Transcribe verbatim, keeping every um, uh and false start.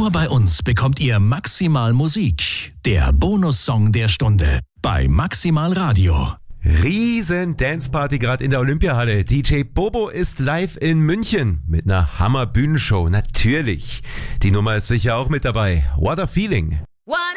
Nur bei uns bekommt ihr Maximal Musik, der Bonussong der Stunde bei Maximal Radio. Riesen Danceparty gerade in der Olympiahalle. D J Bobo ist live in München mit einer Hammer-Bühnenshow. Natürlich. Die Nummer ist sicher auch mit dabei. What a Feeling.